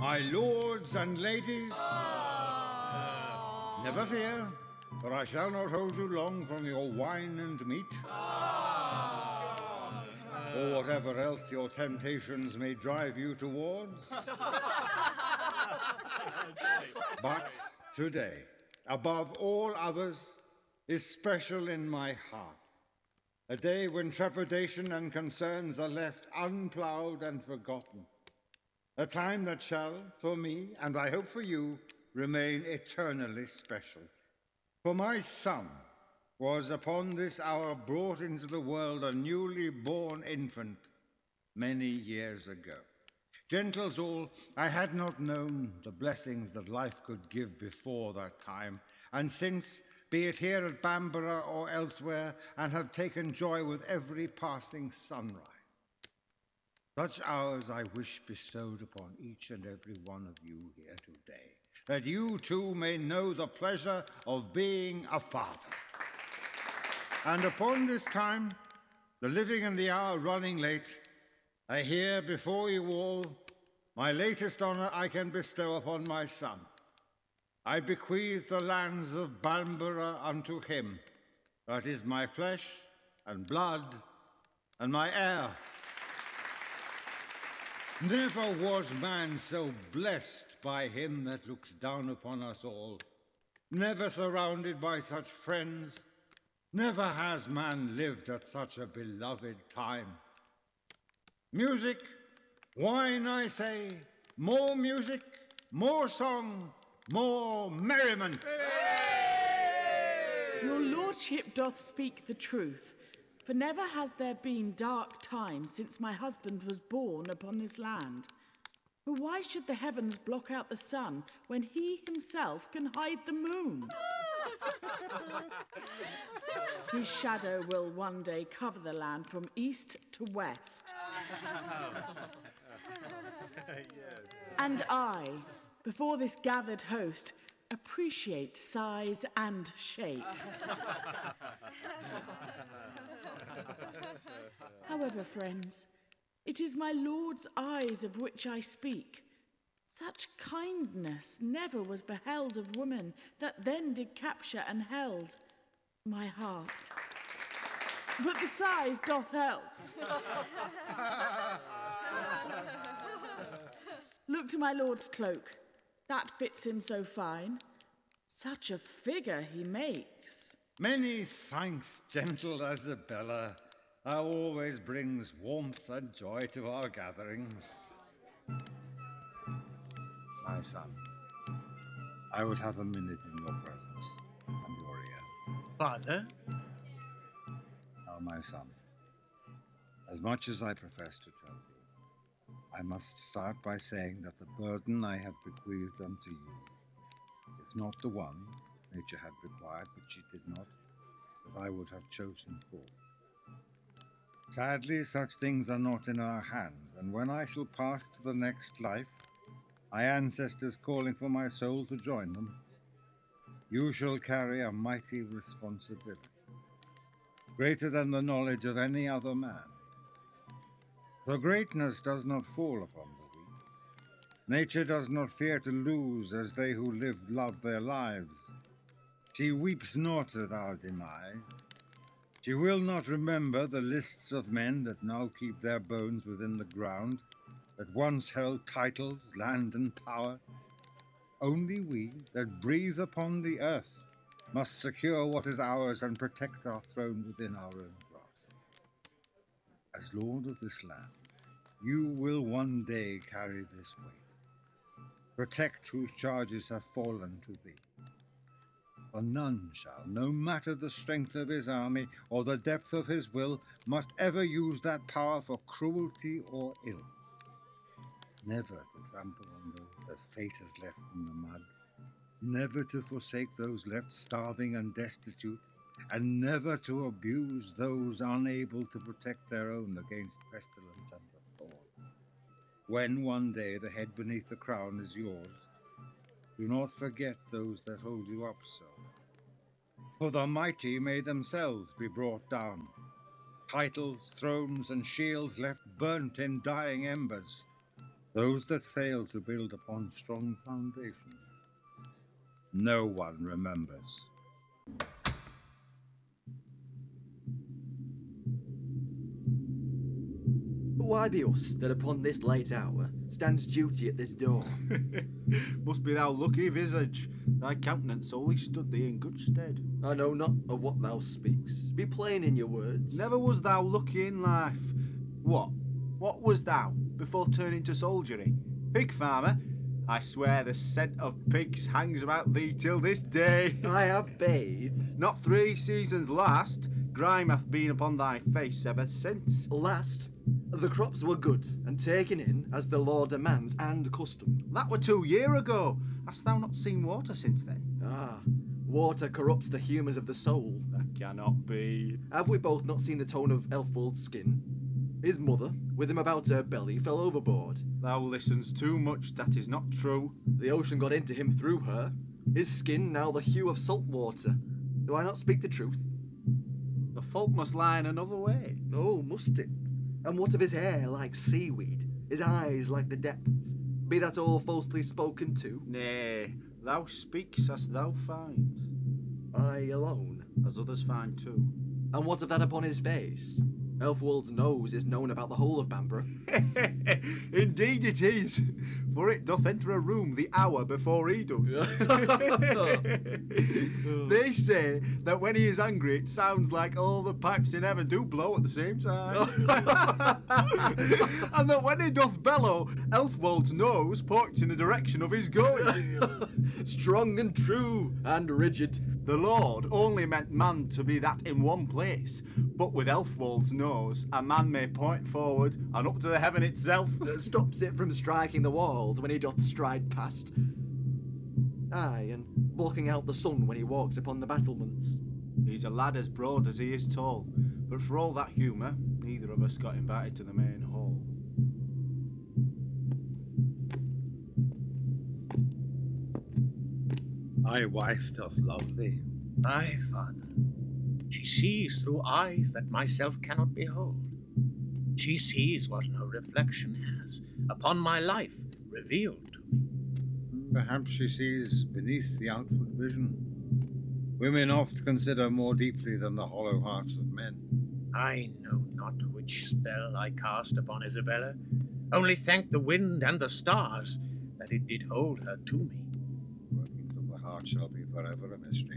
my lords and ladies. Never fear, for I shall not hold you long from your wine and meat, or whatever else your temptations may drive you towards. But today, above all others, is special in my heart. A day when trepidation and concerns are left unplowed and forgotten. A time that shall, for me, and I hope for you, remain eternally special. For my son was upon this hour brought into the world a newly born infant many years ago. Gentles all, I had not known the blessings that life could give before that time, and since, be it here at Bamborough or elsewhere, and have taken joy with every passing sunrise. Such hours I wish bestowed upon each and every one of you here today, that you too may know the pleasure of being a father. And upon this time, the living and the hour running late, I here before you all my latest honor I can bestow upon my son. I bequeath the lands of Bamborough unto him, that is my flesh and blood and my heir. Never was man so blessed by him that looks down upon us all, never surrounded by such friends, never has man lived at such a beloved time. Music, wine, I say, more music, more song, more merriment. Your lordship doth speak the truth, for never has there been dark time since my husband was born upon this land. For why should the heavens block out the sun when he himself can hide the moon? His shadow will one day cover the land from east to west. And I, before this gathered host, appreciate size and shape. However, friends, it is my Lord's eyes of which I speak. Such kindness never was beheld of woman that then did capture and held my heart. But the size doth help. Look to my lord's cloak. That fits him so fine. Such a figure he makes. Many thanks, gentle Isabella. Thou always brings warmth and joy to our gatherings. My son, I would have a minute in your presence and your ear. Father? Now, my son, as much as I profess to tell you, I must start by saying that the burden I have bequeathed unto you is not the one nature had required, but she did not, that I would have chosen for. Sadly, such things are not in our hands, and when I shall pass to the next life, my ancestors calling for my soul to join them, you shall carry a mighty responsibility, greater than the knowledge of any other man. For greatness does not fall upon the weak. Nature does not fear to lose as they who live love their lives. She weeps not at our demise. She will not remember the lists of men that now keep their bones within the ground, that once held titles, land, and power. Only we that breathe upon the earth must secure what is ours and protect our throne within our own grasp. As lord of this land, you will one day carry this weight. Protect whose charges have fallen to thee. For none shall, no matter the strength of his army or the depth of his will, must ever use that power for cruelty or ill. Never to trample on those that fate has left in the mud, never to forsake those left starving and destitute, and never to abuse those unable to protect their own against pestilence and the thorn. When one day the head beneath the crown is yours, do not forget those that hold you up so. For the mighty may themselves be brought down, titles, thrones, and shields left burnt in dying embers. those that fail to build upon strong foundations. No one remembers. Why be us that upon this late hour stands duty at this door? Must be thou lucky visage. Thy countenance always stood thee in good stead. I know not of what thou speaks. Be plain in your words. Never was thou lucky in life. What was thou before turning to soldiery? Pig farmer? I swear the scent of pigs hangs about thee till this day. I have bathed. Not 3 seasons last. Grime hath been upon thy face ever since. Last, the crops were good and taken in as the law demands and custom. That were 2 year ago. Hast thou not seen water since then? Ah, water corrupts the humours of the soul. That cannot be. Have we both not seen the tone of Elfwald's skin? His mother, with him about her belly, fell overboard. Thou listens too much, that is not true. The ocean got into him through her. His skin now the hue of salt water. Do I not speak the truth? The fault must lie in another way. Oh, must it? And what of his hair like seaweed, his eyes like the depths? Be that all falsely spoken to? Nay, thou speaks as thou find, I alone. as others find too. And what of that upon his face? Elfwald's nose is known about the whole of Bamborough. Indeed it is, for it doth enter a room the hour before he does. They say that when he is angry it sounds like all the pipes in heaven do blow at the same time. And that when he doth bellow, Elfwald's nose points in the direction of his going. Strong and true and rigid. The Lord only meant man to be that in one place, but with Elfwald's nose, a man may point forward and up to the heaven itself. Stops it from striking the walls when he doth stride past. Aye, and blocking out the sun when he walks upon the battlements. He's a lad as broad as he is tall, but for all that humour, neither of us got invited to the main hall. My wife doth love thee. My father, she sees through eyes that myself cannot behold. She sees what no reflection has upon my life revealed to me. Perhaps she sees beneath the outward vision. Women oft consider more deeply than the hollow hearts of men. I know not which spell I cast upon Isabella, only thank the wind and the stars that it did hold her to me. Workings of the heart shall be forever a mystery.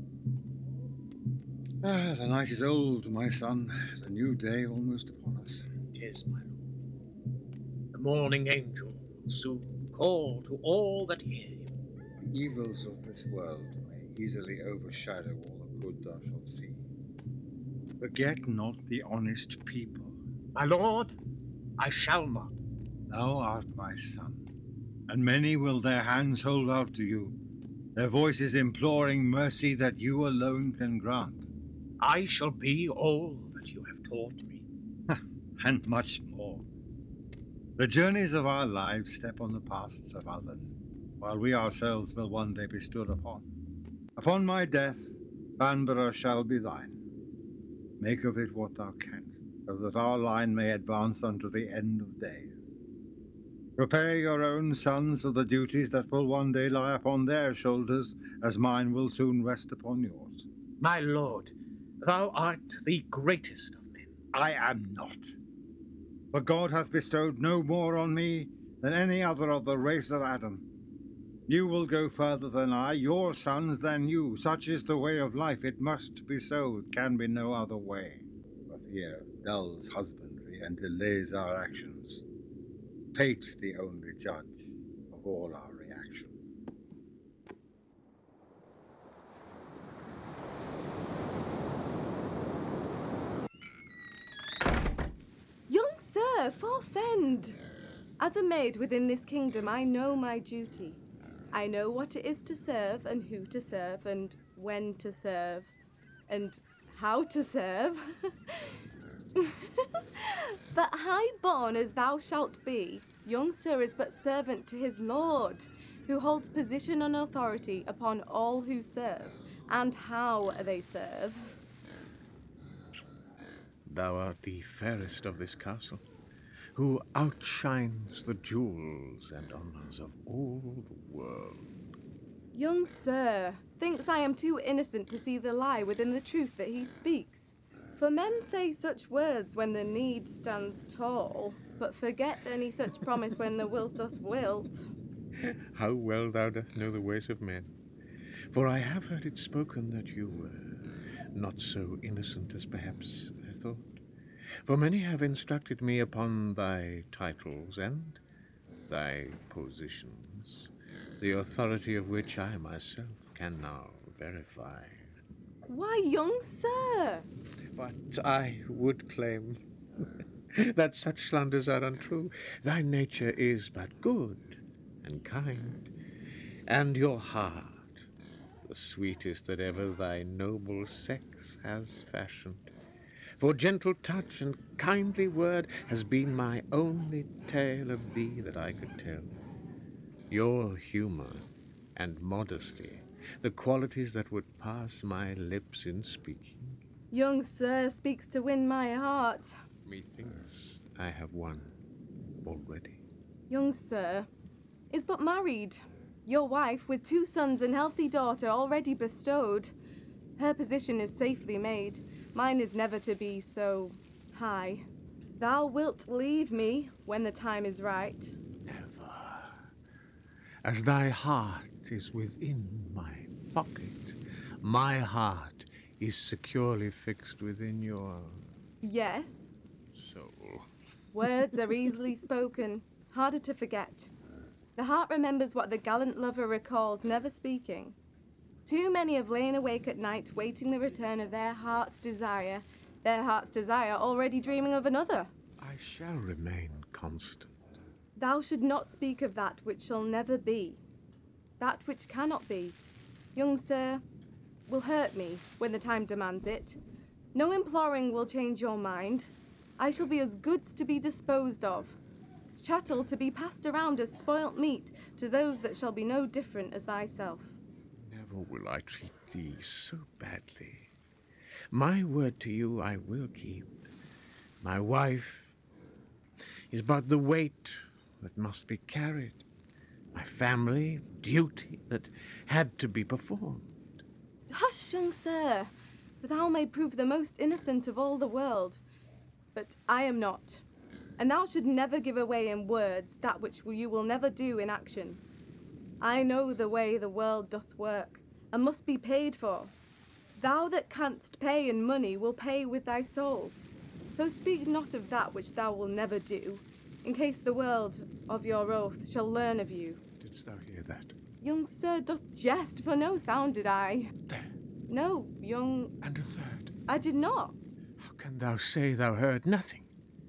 Ah, the night is old, my son, the new day almost upon us. 'Tis, my lord. The morning angel will soon call to all that hear you. The evils of this world may easily overshadow all the good thou shalt see. Forget not the honest people. My lord, I shall not. Thou art my son, and many will their hands hold out to you, their voices imploring mercy that you alone can grant. I shall be all that you have taught me. And much more. The journeys of our lives step on the paths of others, while we ourselves will one day be stood upon. Upon my death, Bamborough shall be thine. Make of it what thou canst, so that our line may advance unto the end of days. Prepare your own sons for the duties that will one day lie upon their shoulders, as mine will soon rest upon yours. My lord, thou art the greatest of men. I am not. For God hath bestowed no more on me than any other of the race of Adam. You will go further than I, your sons than you. Such is the way of life. It must be so. It can be no other way. But fear dulls husbandry and delays our actions. Fate the only judge of all our reaction. Young sir, forfend! As a maid within this kingdom, I know my duty. I know what it is to serve, and who to serve, and when to serve, and how to serve. But high-born as thou shalt be, young sir is but servant to his lord, who holds position and authority upon all who serve, and how they serve. Thou art the fairest of this castle. who outshines the jewels and honours of all the world. Young sir thinks I am too innocent to see the lie within the truth that he speaks. For men say such words when the need stands tall, but forget any such promise when the wilt doth wilt. How well thou dost know the ways of men. For I have heard it spoken that you were not so innocent as perhaps I thought. For many have instructed me upon thy titles and thy positions, the authority of which I myself can now verify. Why, young sir! But I would claim that such slanders are untrue. Thy nature is but good and kind, and your heart the sweetest that ever thy noble sex has fashioned. For gentle touch and kindly word has been my only tale of thee that I could tell. Your humour and modesty, the qualities that would pass my lips in speaking. Young sir speaks to win my heart. Methinks I have won already. Young sir is but married. Your wife, with 2 sons and healthy daughter already bestowed. Her position is safely made. Mine is never to be so high. Thou wilt leave me when the time is right. Never. As thy heart is within my pocket, my heart is securely fixed within your Yes, soul. words are easily spoken, harder to forget. The heart remembers what the gallant lover recalls, never speaking. Too many have lain awake at night waiting the return of their heart's desire already dreaming of another. I shall remain constant. Thou should not speak of that which shall never be, that which cannot be. Young sir, will hurt me when the time demands it. No imploring will change your mind. I shall be as goods to be disposed of, chattel to be passed around as spoilt meat to those that shall be no different as thyself. Never will I treat thee so badly. My word to you I will keep. My wife is but the weight that must be carried. My family, duty that had to be performed. Hush, young sir, for thou may prove the most innocent of all the world. But I am not, and thou should never give away in words that which you will never do in action. I know the way the world doth work, and must be paid for. Thou that canst pay in money will pay with thy soul. So speak not of that which thou will never do, in case the world of your oath shall learn of you. Didst thou hear that? Young sir doth jest, for no sound did I. There, No, young, and a third. I did not. How can thou say thou heard nothing?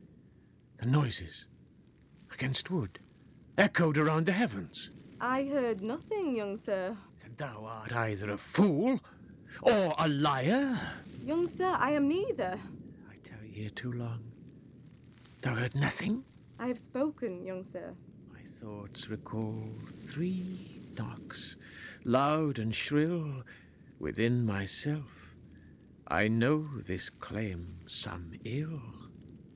The noises against wood echoed around the heavens. I heard nothing, young sir. Then thou art either a fool or a liar. Young sir, I am neither. I tarry here too long. Thou heard nothing? I have spoken, young sir. My thoughts recall 3 knocks, loud and shrill, within myself. I know this claims some ill.